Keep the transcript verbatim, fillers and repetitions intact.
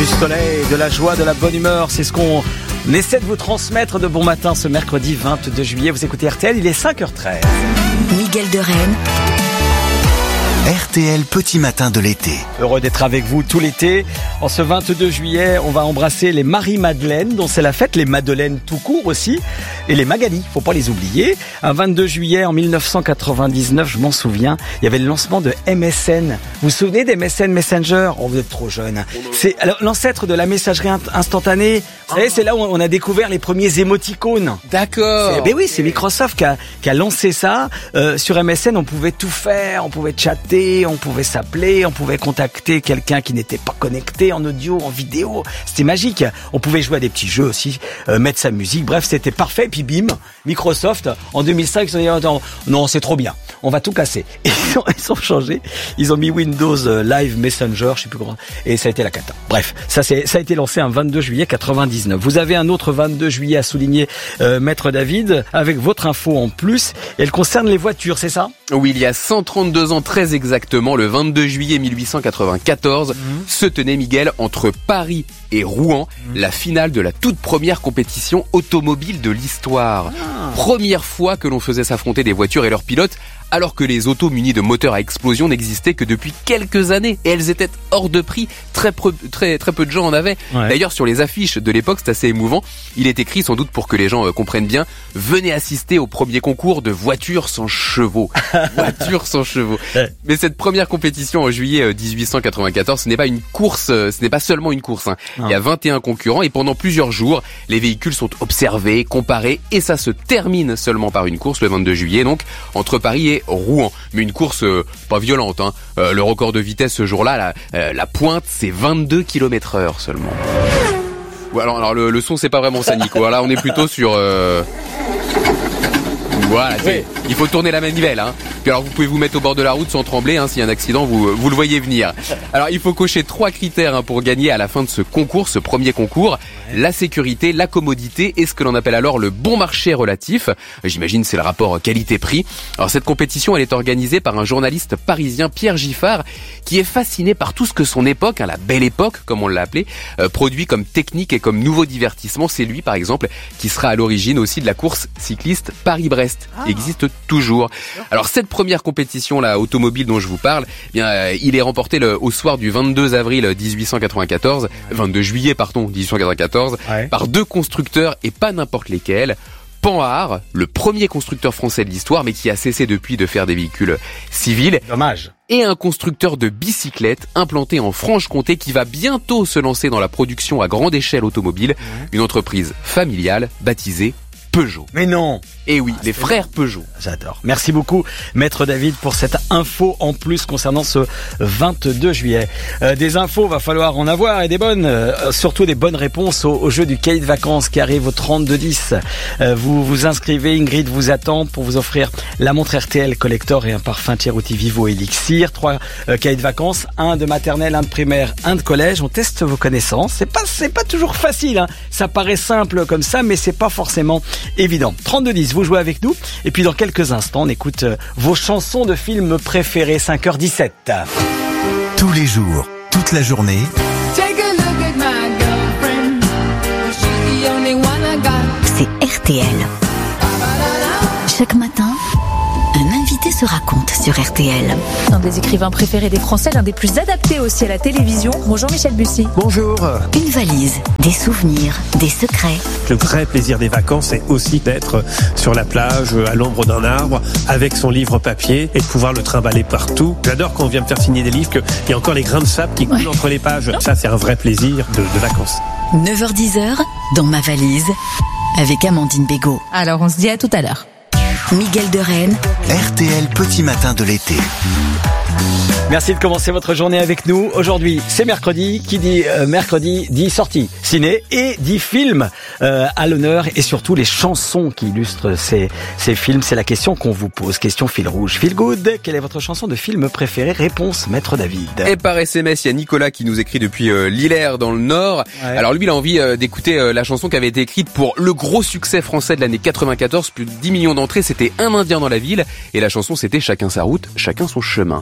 du soleil, de la joie, de la bonne humeur. C'est ce qu'on essaie de vous transmettre de bon matin ce mercredi vingt-deux juillet. Vous écoutez R T L, il est cinq heures treize. Miguel de Rennes. R T L Petit Matin de l'été. Heureux d'être avec vous tout l'été. En ce vingt-deux juillet, on va embrasser les Marie-Madeleine, dont c'est la fête, les Madeleines tout court aussi, et les Magali, faut pas les oublier. Un vingt-deux juillet en dix-neuf cent quatre-vingt-dix-neuf, je m'en souviens, il y avait le lancement de M S N. Vous vous souvenez des M S N Messenger? Oh, vous êtes trop jeune. C'est alors, l'ancêtre de la messagerie instantanée. Vous savez, c'est là où on a découvert les premiers émoticônes. D'accord. Ben oui, c'est Microsoft qui a, qui a lancé ça. Euh, sur M S N, on pouvait tout faire, on pouvait chatter, on pouvait s'appeler, on pouvait contacter quelqu'un qui n'était pas connecté en audio, en vidéo. C'était magique. On pouvait jouer à des petits jeux aussi, euh, mettre sa musique. Bref, c'était parfait. Et puis bim, Microsoft, en deux mille cinq, ils ont dit non, c'est trop bien. On va tout casser. Et ils ont, ils ont changé. Ils ont mis Windows Live Messenger, je sais plus comment. Et ça a été la cata. Bref, ça c'est, ça a été lancé un vingt-deux juillet quatre-vingt-dix-neuf. Vous avez un autre vingt-deux juillet à souligner, euh, Maître David, avec votre info en plus. Elle concerne les voitures, c'est ça? Oui, il y a cent trente-deux ans, très exactement, le vingt-deux juillet mille huit cent quatre-vingt-quatorze, mmh. se tenait, Miguel, entre Paris et Rouen, mmh. la finale de la toute première compétition automobile de l'histoire. Ah. Première fois que l'on faisait s'affronter des voitures et leurs pilotes, alors que les autos munis de moteurs à explosion n'existaient que depuis quelques années et elles étaient hors de prix. Très peu, très, très peu de gens en avaient. Ouais. D'ailleurs, sur les affiches de l'époque, c'est assez émouvant. Il est écrit, sans doute pour que les gens euh, comprennent bien, venez assister au premier concours de voitures sans chevaux. Voitures sans chevaux. Mais cette première compétition en juillet dix-huit cent quatre-vingt-quatorze, ce n'est pas une course, ce n'est pas seulement une course. Hein. Il y a vingt et un concurrents et pendant plusieurs jours, les véhicules sont observés, comparés et ça se termine seulement par une course le vingt-deux juillet, donc entre Paris et Rouen. Mais une course euh, pas violente. Hein. Euh, le record de vitesse ce jour-là, la, euh, la pointe, c'est vingt-deux kilomètres heure seulement. Ouais, alors, alors le, le son, c'est pas vraiment ça, Nico. Là, on est plutôt sur... Euh... Voilà, oui. Il faut tourner la manivelle. Hein. Puis alors, vous pouvez vous mettre au bord de la route sans trembler. Hein, s'il y a un accident, vous, vous le voyez venir. Alors, il faut cocher trois critères hein, pour gagner à la fin de ce concours, ce premier concours. Ouais. La sécurité, la commodité et ce que l'on appelle alors le bon marché relatif. J'imagine c'est le rapport qualité-prix. Alors, cette compétition, elle est organisée par un journaliste parisien, Pierre Giffard, qui est fasciné par tout ce que son époque, hein, la belle époque, comme on l'a appelé, euh, produit comme technique et comme nouveau divertissement. C'est lui, par exemple, qui sera à l'origine aussi de la course cycliste Paris-Brest. Ah. Existe toujours. Alors cette première compétition là automobile dont je vous parle, eh bien euh, il est remporté le, au soir du vingt-deux avril dix-huit cent quatre-vingt-quatorze, vingt-deux juillet pardon dix-huit cent quatre-vingt-quatorze, ouais. par deux constructeurs et pas n'importe lesquels. Panhard, le premier constructeur français de l'histoire, mais qui a cessé depuis de faire des véhicules civils. Dommage. Et un constructeur de bicyclettes implanté en Franche-Comté qui va bientôt se lancer dans la production à grande échelle automobile, mmh. une entreprise familiale baptisée Peugeot. Mais non. Et oui, ah, les frères Peugeot. J'adore. Merci beaucoup, Maître David, pour cette info en plus concernant ce vingt-deux juillet. Euh, des infos, va falloir en avoir et des bonnes, euh, surtout des bonnes réponses au, au jeu du cahier de vacances qui arrive au trente-deux dix. Euh, vous vous inscrivez, Ingrid vous attend pour vous offrir la montre R T L Collector et un parfum Thierry Vivo Elixir. Trois euh, cahiers de vacances, un de maternelle, un de primaire, un de collège. On teste vos connaissances. C'est pas, c'est pas toujours facile, hein. Ça paraît simple comme ça, mais c'est pas forcément évident. trente-deux dix, vous jouez avec nous. Et puis dans quelques instants, on écoute euh, vos chansons de films préférées, cinq heures dix-sept. Tous les jours, toute la journée. C'est R T L. Chaque matin, un invité se raconte sur R T L. Un des écrivains préférés des Français, l'un des plus adaptés aussi à la télévision. Bonjour Michel Bussy. Bonjour. Une valise, des souvenirs, des secrets. Le vrai plaisir des vacances, c'est aussi d'être sur la plage, à l'ombre d'un arbre, avec son livre papier et de pouvoir le trimballer partout. J'adore quand on vient me faire signer des livres qu'il y a encore les grains de sable qui coulent ouais. entre les pages. Ça, c'est un vrai plaisir de, de vacances. neuf heures dix, dans ma valise, avec Amandine Bégaud. Alors, on se dit à tout à l'heure. Miguel de Rennes. R T L Petit Matin de l'été. Merci de commencer votre journée avec nous. Aujourd'hui, c'est mercredi. Qui dit euh, mercredi dit sortie ciné et dit film euh, à l'honneur et surtout les chansons qui illustrent ces, ces films. C'est la question qu'on vous pose. Question fil rouge. Feel good. Quelle est votre chanson de film préférée? Réponse, Maître David. Et par S M S, il y a Nicolas qui nous écrit depuis euh, Lillers dans le Nord. Ouais. Alors lui, il a envie euh, d'écouter euh, la chanson qui avait été écrite pour le gros succès français de l'année quatre-vingt-quatorze. Plus de dix millions d'entrées. C'était Un Indien dans la ville. Et la chanson, c'était Chacun sa route, chacun son chemin.